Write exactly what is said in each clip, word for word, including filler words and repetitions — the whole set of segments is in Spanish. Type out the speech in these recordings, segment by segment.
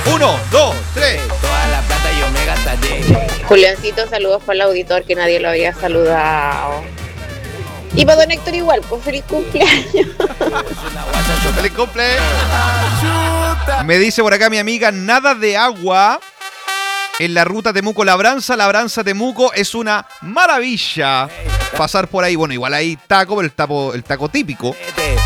Uno, dos, tres. Toda la plata yo me gastaré. Juliancito, saludos para el auditor que nadie lo había saludado. Y para don Héctor igual, pues feliz cumpleaños. ¡Feliz cumple! Me dice por acá mi amiga, nada de agua en la ruta Temuco-Labranza. Labranza-Temuco es una maravilla pasar por ahí. Bueno, igual hay taco, pero el, tapo, el taco típico.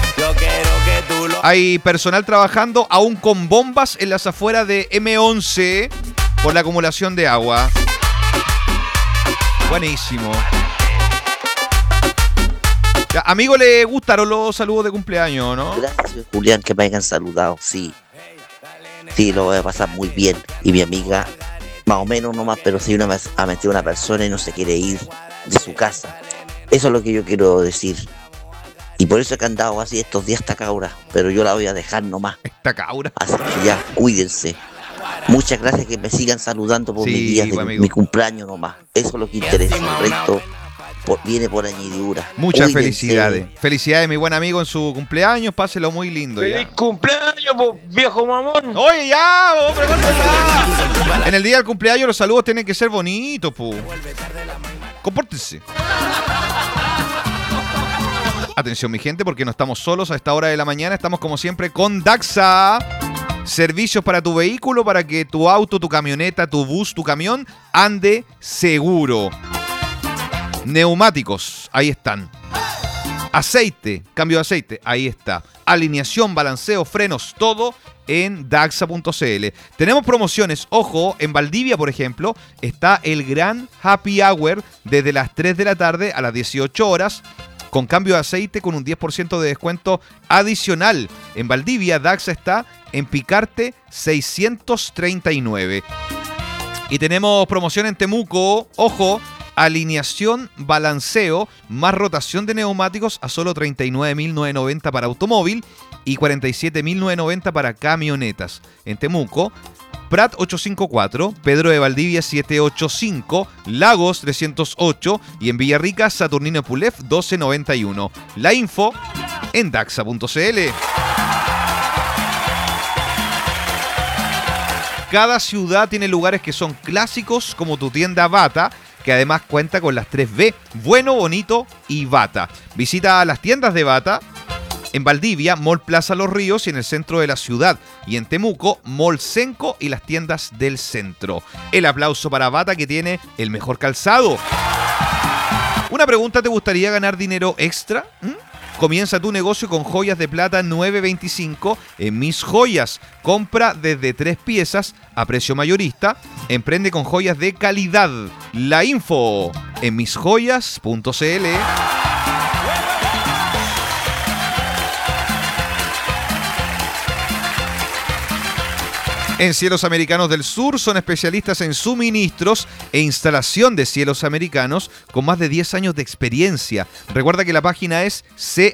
Hay personal trabajando aún con bombas en las afueras de eme once por la acumulación de agua. Buenísimo. Ya, amigo, ¿le gustaron los saludos de cumpleaños, no? Gracias, Julián, que me hayan saludado, sí. Sí, lo voy a pasar muy bien. Y mi amiga, más o menos nomás, pero si una vez ha metido a una persona y no se quiere ir de su casa. Eso es lo que yo quiero decir. Y por eso he cantado así estos días esta cabra, pero yo la voy a dejar nomás. Esta cabra. Así que ya, cuídense. Muchas gracias, que me sigan saludando por Sí, mis días de amigo. mi cumpleaños nomás. Eso es lo que interesa. El resto por, viene por añadidura. Muchas Cuídense. felicidades. Felicidades, mi buen amigo, en su cumpleaños. Páselo muy lindo. ¡Feliz Ya. cumpleaños, po, viejo mamón! Oye, ya, hombre, ¿cuánto está? En el día del cumpleaños los saludos tienen que ser bonitos, pu. Compórtense. Atención, mi gente, porque no estamos solos a esta hora de la mañana. Estamos, como siempre, con Daxa. Servicios para tu vehículo, para que tu auto, tu camioneta, tu bus, tu camión ande seguro. Neumáticos, ahí están. Aceite, cambio de aceite, ahí está. Alineación, balanceo, frenos, todo en daxa punto c l. Tenemos promociones, ojo, en Valdivia, por ejemplo, está el gran Happy Hour desde las tres de la tarde a las dieciocho horas, con cambio de aceite con un diez por ciento de descuento adicional. En Valdivia, Daxa está en Picarte seiscientos treinta y nueve. Y tenemos promoción en Temuco, ojo, alineación, balanceo, más rotación de neumáticos a solo treinta y nueve mil novecientos noventa para automóvil y cuarenta y siete mil novecientos noventa para camionetas. En Temuco, Prat ochocientos cincuenta y cuatro, Pedro de Valdivia setecientos ochenta y cinco, Lagos trescientos ocho y en Villarrica, Saturnino Pulef doce noventa y uno. La info en daxa punto c l. Cada ciudad tiene lugares que son clásicos, como tu tienda Bata, que además cuenta con las tres B, bueno, bonito y Bata. Visita las tiendas de Bata en Valdivia, Mall Plaza Los Ríos y en el centro de la ciudad. Y en Temuco, Mall Senco y las tiendas del centro. El aplauso para Bata, que tiene el mejor calzado. Una pregunta, ¿te gustaría ganar dinero extra? ¿Mm? Comienza tu negocio con joyas de plata nueve veinticinco en Mis Joyas. Compra desde tres piezas a precio mayorista. Emprende con joyas de calidad. La info en mis joyas punto c l. En Cielos Americanos del Sur son especialistas en suministros e instalación de cielos americanos con más de diez años de experiencia. Recuerda que la página es c